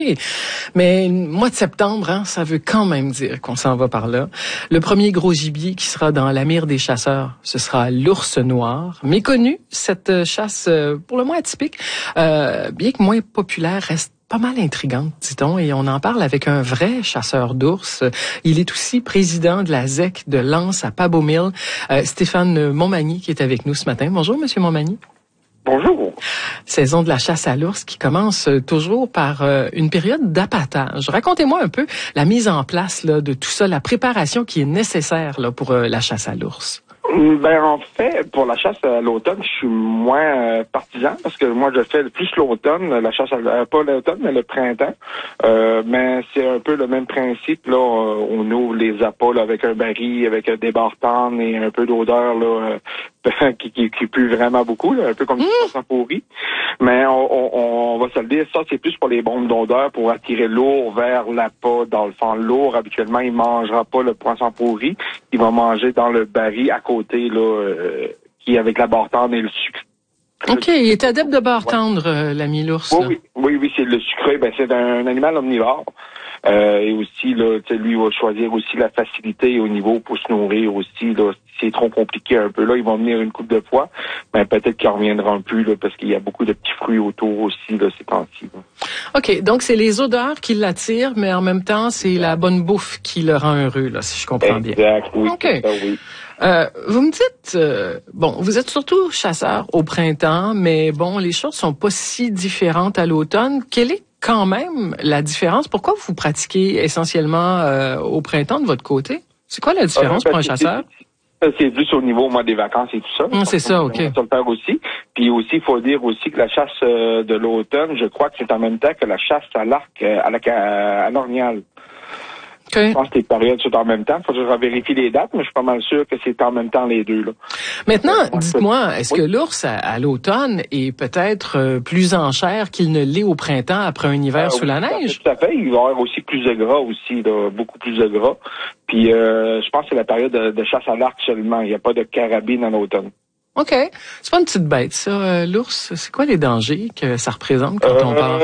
Mais le mois de septembre, ça veut quand même dire qu'on s'en va par là. Le premier gros gibier qui sera dans la mire des chasseurs, ce sera l'ours noir. Méconnu, cette chasse pour le moins atypique, bien que moins populaire, reste pas mal intrigante, dit-on, et on en parle avec un vrai chasseur d'ours. Il est aussi président de la ZEC de Lens à Paboumil, Stéphane Montmagny, qui est avec nous ce matin. Bonjour, Monsieur Montmagny. Bonjour. Saison de la chasse à l'ours qui commence toujours par une période d'appâtage. Racontez-moi un peu la mise en place là, de tout ça, la préparation qui est nécessaire là, pour la chasse à l'ours. Ben en fait, pour la chasse à l'automne, je suis moins partisan parce que moi je fais plus l'automne, la chasse à pas l'automne mais le printemps. Mais c'est un peu le même principe là. On ouvre les appâts là, avec un baril, avec des bartennes et un peu d'odeur là qui pue vraiment beaucoup, là, un peu comme du poisson pourri. Mais on va se le dire, ça c'est plus pour les bombes d'odeur pour attirer l'ours vers l'appât. Dans le fond, l'ours habituellement il mangera pas le poisson pourri, il va manger dans le baril à côté là, qui est avec la bartende et le sucre. OK, il est adepte de bartendre, l'ami l'ours. Oui, c'est le sucré. Ben c'est un animal omnivore. Et aussi, là, lui, il va choisir aussi la facilité au niveau pour se nourrir aussi. Là, si c'est trop compliqué un peu, là, ils vont venir une coupe de fois, mais peut-être qu'ils ne reviendront plus, là, parce qu'il y a beaucoup de petits fruits autour aussi, là, ces temps-ci. OK, donc c'est les odeurs qui l'attirent, mais en même temps, c'est la bonne bouffe qui le rend heureux, là, si je comprends bien. Exact, oui. Okay. Oui. Vous me dites, vous êtes surtout chasseur au printemps, mais bon, les choses sont pas si différentes à l'automne. Quelle est quand même la différence? Pourquoi vous pratiquez essentiellement au printemps de votre côté? C'est quoi la différence pour un chasseur? C'est plus au niveau des vacances et tout ça. C'est ça, OK. On va le faire aussi. Puis aussi, il faut dire aussi que la chasse de l'automne, je crois que c'est en même temps que la chasse à l'arc à l'orignal. Okay. Je pense que les périodes sont en même temps. Il faut que je revérifie les dates, mais je suis pas mal sûr que c'est en même temps les deux. Là. Maintenant, dites-moi, est-ce que l'ours à l'automne est peut-être plus en chair qu'il ne l'est au printemps après un hiver sous la neige? Tout à fait. Il va y avoir aussi plus de gras aussi, là, beaucoup plus de gras. Puis je pense que c'est la période de chasse à l'arc seulement. Il n'y a pas de carabine en automne. OK. C'est pas une petite bête, ça, l'ours. C'est quoi les dangers que ça représente quand on part?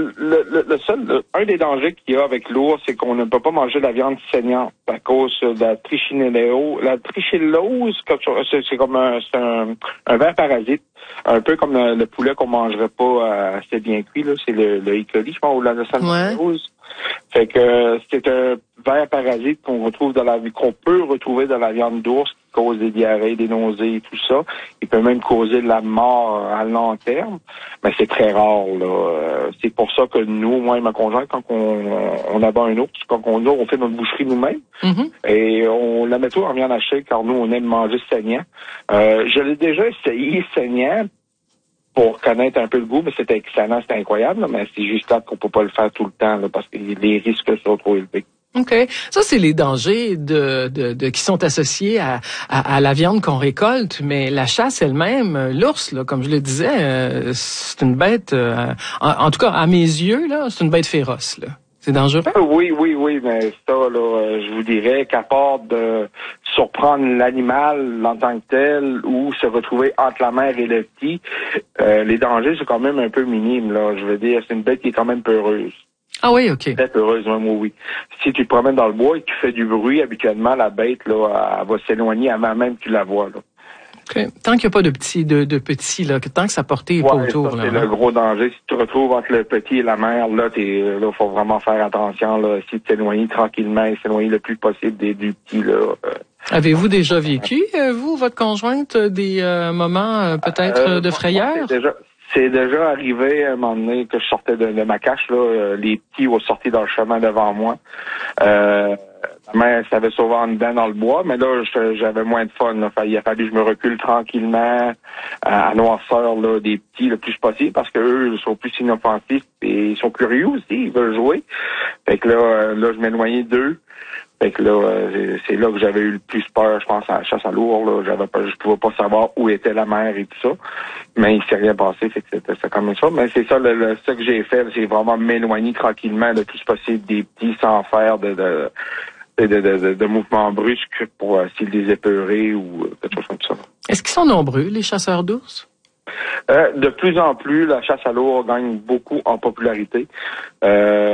Un des dangers qu'il y a avec l'ours, c'est qu'on ne peut pas manger de la viande saignante à cause de la trichinellose. La trichillose, c'est comme un ver parasite. Un peu comme le poulet qu'on mangerait pas assez bien cuit, là. C'est le E. coli, je pense, ou la salmonellose. Fait que c'est un ver parasite qu'on peut retrouver dans la viande d'ours qui cause des diarrhées, des nausées et tout ça. Il peut même causer de la mort à long terme, mais c'est très rare, là. C'est pour ça que nous, moi et ma conjointe, quand on abat un ours, quand on fait notre boucherie nous-mêmes, et on la met tout en viande hachée, car nous, on aime manger saignant. Je l'ai déjà essayé saignant, pour connaître un peu le goût, mais c'était excellent, c'était incroyable, là, mais c'est juste là qu'on peut pas le faire tout le temps, là, parce que les risques sont trop élevés. OK. Ça, c'est les dangers qui sont associés à la viande qu'on récolte, mais la chasse elle-même, l'ours, là, comme je le disais, c'est une bête, en tout cas, à mes yeux, là, c'est une bête féroce, là. C'est dangereux? Oui, mais ça, là, je vous dirais qu'à part de surprendre l'animal en tant que tel ou se retrouver entre la mère et le petit, les dangers, c'est quand même un peu minime, là. Je veux dire, c'est une bête qui est quand même peureuse. Ah oui, OK. Bête heureuse, même, oui. Si tu te promènes dans le bois et que tu fais du bruit, habituellement, la bête, là, elle va s'éloigner avant même que tu la vois, là. Okay. Tant qu'il n'y a pas de petits, là, tant que sa portée n'est pas autour. Ça, là, c'est le gros danger. Si tu te retrouves entre le petit et la mère, là, faut vraiment faire attention, là. Si tu t'éloignes tranquillement et s'éloigner le plus possible du petit, là. Avez-vous déjà vécu, vous, votre conjointe, des moments peut-être de frayeur? C'est déjà arrivé à un moment donné que je sortais de ma cache, là, les petits ont sorti dans le chemin devant moi. Ma mère savait sauver en dedans dans le bois, mais là, j'avais moins de fun. Là. Il a fallu que je me recule tranquillement à noirceur là, des petits le plus possible parce que eux sont plus inoffensifs et ils sont curieux aussi, ils veulent jouer. Fait que là je m'éloignais d'eux. Fait que là, c'est là que j'avais eu le plus peur, je pense, à la chasse à l'ours. Là, je pouvais pas savoir où était la mère et tout ça. Mais il s'est rien passé, fait que c'était comme ça. Mais c'est ça, ce que j'ai fait, c'est vraiment m'éloigner tranquillement le plus possible des petits sans faire de mouvements brusques pour s'ils les épeurer ou quelque chose comme ça. Est-ce qu'ils sont nombreux, les chasseurs d'ours? De plus en plus, la chasse à l'ours gagne beaucoup en popularité.